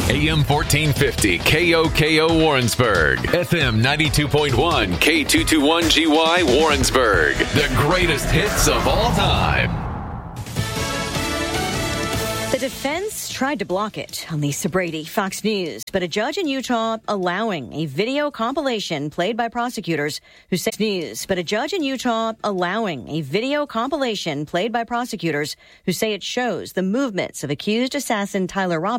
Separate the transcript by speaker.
Speaker 1: AM 1450 KOKO Warrensburg, FM 92.1 K221GY Warrensburg. The greatest hits of all time.
Speaker 2: The defense tried to block it on Lisa Brady, Fox News, but a judge in Utah allowing a video compilation played by prosecutors who say it shows the movements of accused assassin Tyler Robinson.